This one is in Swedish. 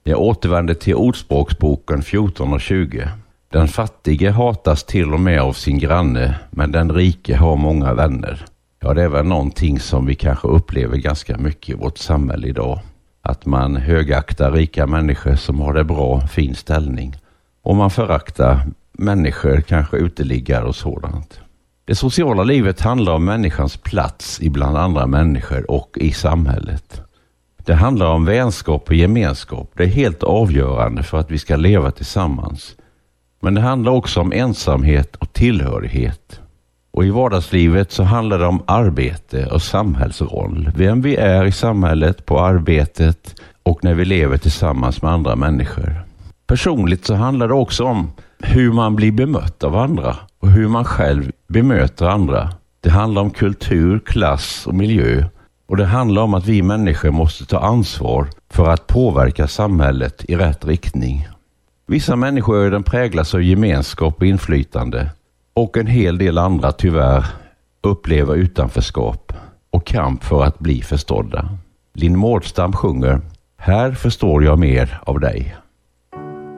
Jag återvänder till Ordspråksboken 14 och 20. Den fattige hatas till och med av sin granne, men den rike har många vänner. Ja, det är väl någonting som vi kanske upplever ganska mycket i vårt samhälle idag. Att man högaktar rika människor som har det bra, fin ställning. Och man föraktar människor, kanske uteliggare och sådant. Det sociala livet handlar om människans plats ibland andra människor och i samhället. Det handlar om vänskap och gemenskap. Det är helt avgörande för att vi ska leva tillsammans. Men det handlar också om ensamhet och tillhörighet. Och i vardagslivet så handlar det om arbete och samhällsroll. Vem vi är i samhället, på arbetet och när vi lever tillsammans med andra människor. Personligt så handlar det också om hur man blir bemött av andra och hur man själv bemöter andra. Det handlar om kultur, klass och miljö. Och det handlar om att vi människor måste ta ansvar för att påverka samhället i rätt riktning. Vissa människor präglas av gemenskap och inflytande. Och en hel del andra tyvärr upplever utanförskap och kamp för att bli förstådda. Linn Mårdstam sjunger: Här förstår jag mer av dig.